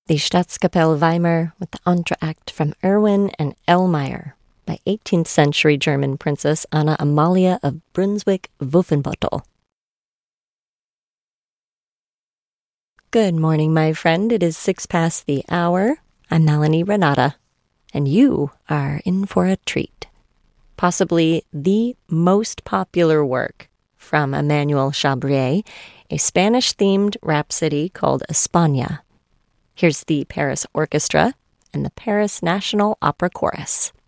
the Staatskapelle Weimar with the entr'acte from Erwin and Elmeyer by 18th century German Princess Anna Amalia of Brunswick-Wolfenbüttel. Good morning, my friend. It is 6 past the hour. I'm Melanie Renata, and you are in for a treat. Possibly the most popular work from Emmanuel Chabrier, a Spanish-themed rhapsody called España. Here's the Paris Orchestra and the Paris National Opera Chorus.